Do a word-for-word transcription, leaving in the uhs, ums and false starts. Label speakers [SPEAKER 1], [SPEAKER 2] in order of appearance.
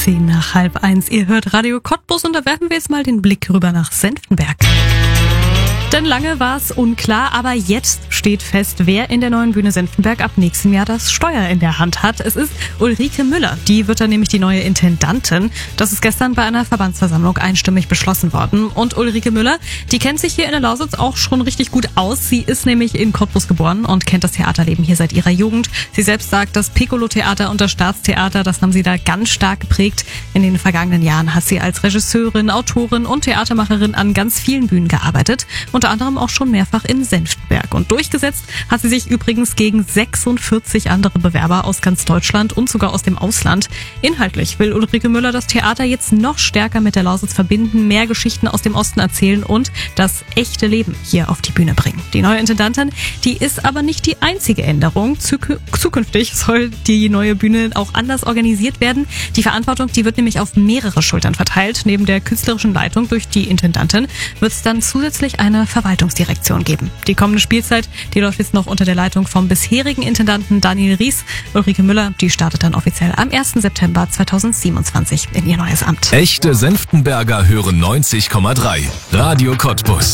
[SPEAKER 1] Zehn nach halb eins. Ihr hört Radio Cottbus und da werfen wir jetzt mal den Blick rüber nach Senftenberg. Denn lange war es unklar, aber jetzt steht fest, wer in der neuen Bühne Senftenberg ab nächstem Jahr das Steuer in der Hand hat. Es ist Ulrike Müller. Die wird dann nämlich die neue Intendantin. Das ist gestern bei einer Verbandsversammlung einstimmig beschlossen worden. Und Ulrike Müller, die kennt sich hier in der Lausitz auch schon richtig gut aus. Sie ist nämlich in Cottbus geboren und kennt das Theaterleben hier seit ihrer Jugend. Sie selbst sagt, das Piccolo-Theater und das Staatstheater, das haben sie da ganz stark geprägt. In den vergangenen Jahren hat sie als Regisseurin, Autorin und Theatermacherin an ganz vielen Bühnen gearbeitet. Unter anderem auch schon mehrfach in Senftenberg. Und durchgesetzt hat sie sich übrigens gegen sechsundvierzig andere Bewerber aus ganz Deutschland und sogar aus dem Ausland. Inhaltlich will Ulrike Müller das Theater jetzt noch stärker mit der Lausitz verbinden, mehr Geschichten aus dem Osten erzählen und das echte Leben hier auf die Bühne bringen. Die neue Intendantin, die ist aber nicht die einzige Änderung. Zuk- zukünftig soll die neue Bühne auch anders organisiert werden. Die Verantwortung, die wird nämlich auf mehrere Schultern verteilt. Neben der künstlerischen Leitung durch die Intendantin wird es dann zusätzlich eine Verwaltungsdirektion geben. Die kommende Spielzeit, die läuft jetzt noch unter der Leitung vom bisherigen Intendanten Daniel Ries. Ulrike Müller, die startet dann offiziell am ersten September zweitausendsiebenundzwanzig in ihr neues Amt.
[SPEAKER 2] Echte Senftenberger hören neunzig Komma drei. Radio Cottbus.